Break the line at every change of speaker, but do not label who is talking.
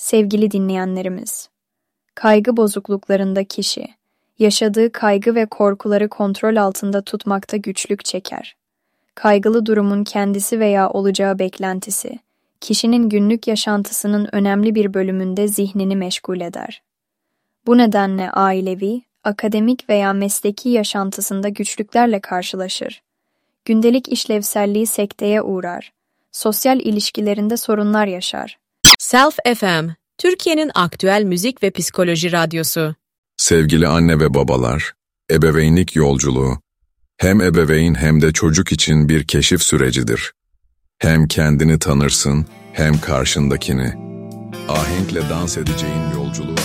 Sevgili dinleyenlerimiz, kaygı bozukluklarında kişi, yaşadığı kaygı ve korkuları kontrol altında tutmakta güçlük çeker. Kaygılı durumun kendisi veya olacağı beklentisi, kişinin günlük yaşantısının önemli bir bölümünde zihnini meşgul eder. Bu nedenle ailevi, akademik veya mesleki yaşantısında güçlüklerle karşılaşır. Gündelik işlevselliği sekteye uğrar. Sosyal ilişkilerinde sorunlar yaşar.
Self FM, Türkiye'nin aktüel müzik ve psikoloji radyosu.
Sevgili anne ve babalar, ebeveynlik yolculuğu, hem ebeveyn hem de çocuk için bir keşif sürecidir. Hem kendini tanırsın, hem karşındakini. Ahenkle dans edeceğin yolculuğu